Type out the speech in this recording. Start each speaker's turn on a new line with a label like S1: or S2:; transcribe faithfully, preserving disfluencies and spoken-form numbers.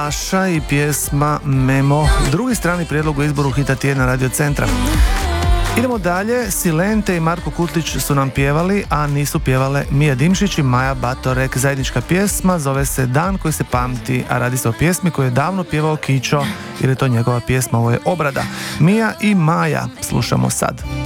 S1: Aša i pjesma Memo, drugi strani prijedlog u izboru hita tjedna Radio Centra. Idemo dalje, Silente i Marko Kutlić su nam pjevali, a nisu pjevale Mija Dimšić i Maja Batorek. Zajednička pjesma zove se Dan koji se pamti, a radi se o pjesmi koju je davno pjevao Kićo, jer je to njegova pjesma, ovo je obrada. Mija i Maja slušamo sad.